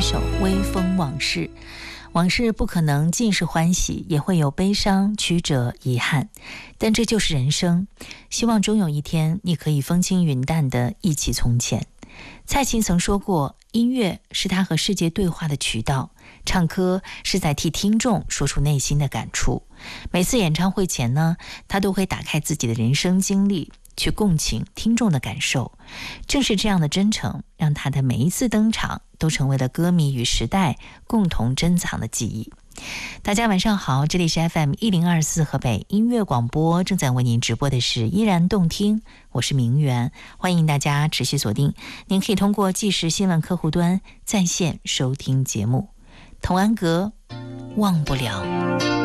首《微风往事》。往事不可能尽是欢喜，也会有悲伤、曲折、遗憾，但这就是人生。希望终有一天，你可以风轻云淡地忆起从前。蔡琴曾说过，音乐是他和世界对话的渠道，唱歌是在替听众说出内心的感触。每次演唱会前呢，他都会打开自己的人生经历，去共情听众的感受。正是这样的真诚，让他的每一次登场都成为了歌迷与时代共同珍藏的记忆。大家晚上好，这里是 FM1024 河北音乐广播，正在为您直播的是依然动听，我是明媛，欢迎大家持续锁定。您可以通过即时新闻客户端在线收听节目。童安格忘不了。